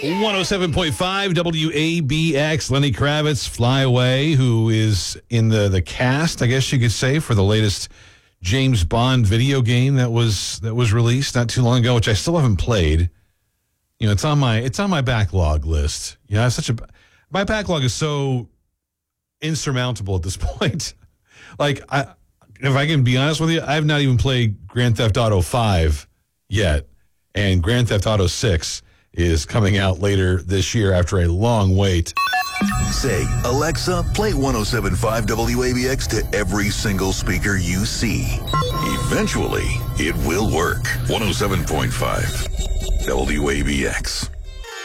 107.5 WABX. Lenny Kravitz, Fly Away, who is in the cast, I guess you could say, for the latest James Bond video game that was released not too long ago, which I still haven't played. You know, it's on my backlog list. You know, my backlog is so insurmountable at this point. Like, if I can be honest with you, I have not even played Grand Theft Auto 5 yet, and Grand Theft Auto 6 is coming out later this year after a long wait. Say, Alexa, play 107.5 WABX to every single speaker you see. Eventually, it will work. 107.5 WABX.